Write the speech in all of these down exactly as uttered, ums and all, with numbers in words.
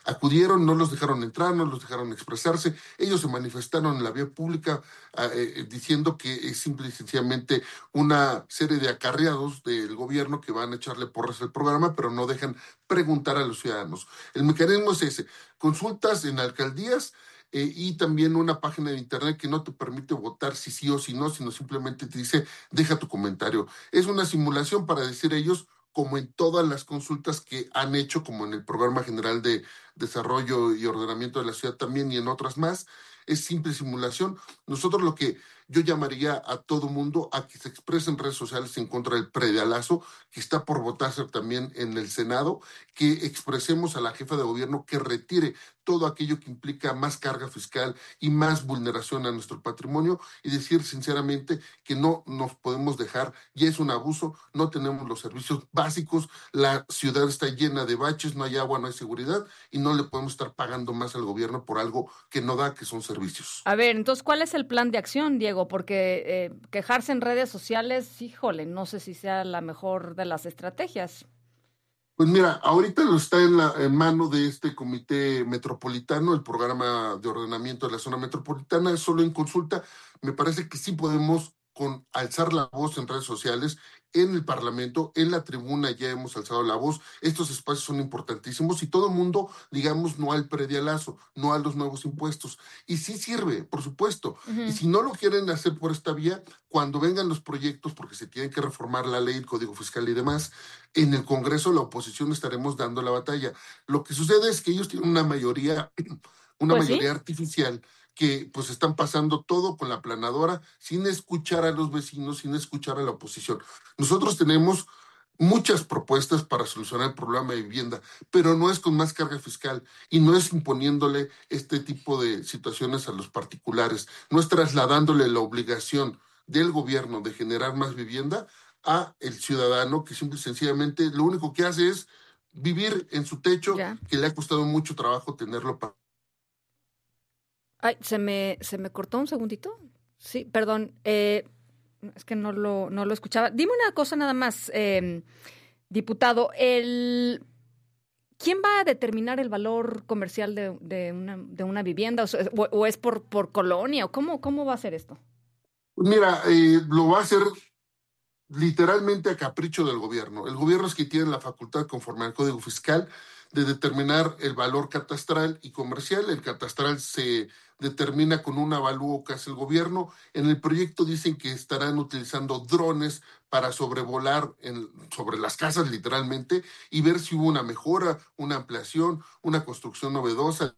acudieron, no los dejaron entrar, no los dejaron expresarse, ellos se manifestaron en la vía pública eh, diciendo que es simple y sencillamente una serie de acarreados del gobierno que van a echarle porras al programa, pero no dejan preguntar a los ciudadanos. El mecanismo es ese, consultas en alcaldías, eh, y también una página de internet que no te permite votar si sí o si no, sino simplemente te dice, deja tu comentario. Es una simulación para decir ellos, como en todas las consultas que han hecho, como en el Programa General de Desarrollo y Ordenamiento de la Ciudad también y en otras más, es simple simulación. Nosotros lo que yo llamaría a todo mundo a que se exprese en redes sociales en contra del predialazo, que está por votarse también en el Senado, que expresemos a la jefa de gobierno que retire todo aquello que implica más carga fiscal y más vulneración a nuestro patrimonio y decir sinceramente que no nos podemos dejar, ya es un abuso, no tenemos los servicios básicos, la ciudad está llena de baches, no hay agua, no hay seguridad y no le podemos estar pagando más al gobierno por algo que no da, que son servicios. A ver, entonces, ¿cuál es el plan de acción, Diego? Porque eh, quejarse en redes sociales, híjole, no sé si sea la mejor de las estrategias. Pues mira, ahorita lo está en, la, en mano de este comité metropolitano, el programa de ordenamiento de la zona metropolitana, es solo en consulta. Me parece que sí podemos con alzar la voz en redes sociales, en el Parlamento, en la tribuna ya hemos alzado la voz. Estos espacios son importantísimos y todo el mundo, digamos, no al predialazo, no a los nuevos impuestos. Y sí sirve, por supuesto. Uh-huh. Y si no lo quieren hacer por esta vía, cuando vengan los proyectos, porque se tienen que reformar la ley, el Código Fiscal y demás, en el Congreso la oposición estaremos dando la batalla. Lo que sucede es que ellos tienen una mayoría, una Pues mayoría sí. artificial, que pues están pasando todo con la planadora sin escuchar a los vecinos, sin escuchar a la oposición. Nosotros tenemos muchas propuestas para solucionar el problema de vivienda, pero no es con más carga fiscal y no es imponiéndole este tipo de situaciones a los particulares, no es trasladándole la obligación del gobierno de generar más vivienda a el ciudadano que simple y sencillamente lo único que hace es vivir en su techo, Ya. que le ha costado mucho trabajo tenerlo para... Ay, se me, se me cortó un segundito. Sí, perdón. Eh, es que no lo, no lo escuchaba. Dime una cosa nada más, eh, diputado. El, ¿quién va a determinar el valor comercial de, de, una, de una vivienda? O, sea, o, o es por, por colonia? ¿O cómo, cómo va a ser esto? Mira, eh, lo va a hacer literalmente a capricho del gobierno. El gobierno es quien tiene la facultad, conforme al Código Fiscal, de determinar el valor catastral y comercial. El catastral se determina con un avalúo que hace el gobierno. En el proyecto dicen que estarán utilizando drones para sobrevolar en, sobre las casas literalmente y ver si hubo una mejora, una ampliación, una construcción novedosa.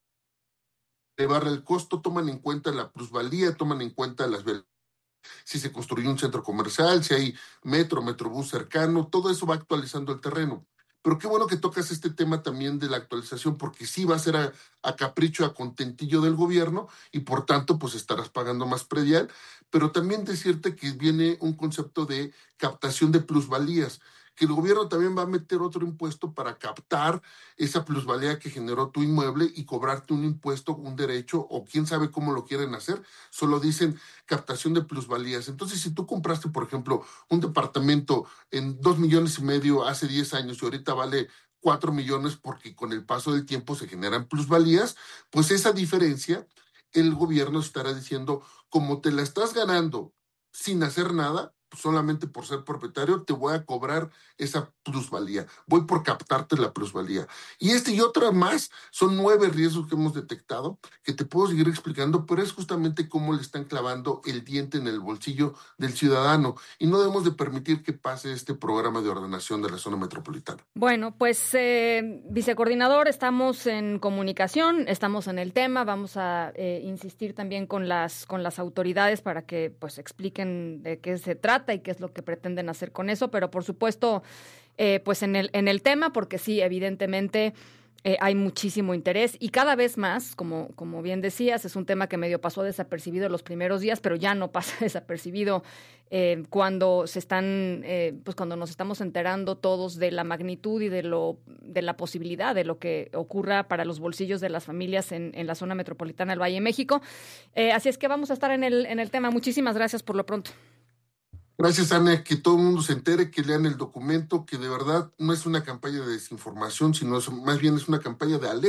Elevar el costo, toman en cuenta la plusvalía, toman en cuenta las si se construyó un centro comercial, si hay metro, metrobús cercano, todo eso va actualizando el terreno. Pero qué bueno que tocas este tema también de la actualización, porque sí va a ser a, a capricho, a contentillo del gobierno, y por tanto, pues estarás pagando más predial. Pero también decirte que viene un concepto de captación de plusvalías, que el gobierno también va a meter otro impuesto para captar esa plusvalía que generó tu inmueble y cobrarte un impuesto, un derecho, o quién sabe cómo lo quieren hacer. Solo dicen captación de plusvalías. Entonces, si tú compraste, por ejemplo, un departamento en dos millones y medio hace diez años y ahorita vale cuatro millones porque con el paso del tiempo se generan plusvalías, pues esa diferencia el gobierno estará diciendo, como te la estás ganando sin hacer nada, solamente por ser propietario, te voy a cobrar esa plusvalía. Voy por captarte la plusvalía. Y este y otra más, son nueve riesgos que hemos detectado, que te puedo seguir explicando, pero es justamente cómo le están clavando el diente en el bolsillo del ciudadano. Y no debemos de permitir que pase este programa de ordenación de la zona metropolitana. Bueno, pues, eh, vicecoordinador, estamos en comunicación, estamos en el tema, vamos a eh, insistir también con las, con las autoridades para que pues expliquen de qué se trata y qué es lo que pretenden hacer con eso, pero por supuesto, eh, pues en el, en el tema, porque sí, evidentemente eh, hay muchísimo interés y cada vez más, como, como bien decías, es un tema que medio pasó desapercibido los primeros días, pero ya no pasa desapercibido eh, cuando se están, eh, pues cuando nos estamos enterando todos de la magnitud y de lo, de la posibilidad de lo que ocurra para los bolsillos de las familias en, en la zona metropolitana del Valle de México. Eh, así es que vamos a estar en el, en el tema. Muchísimas gracias por lo pronto. Gracias, Ana, que todo el mundo se entere, que lean el documento, que de verdad no es una campaña de desinformación, sino es, más bien es una campaña de alerta.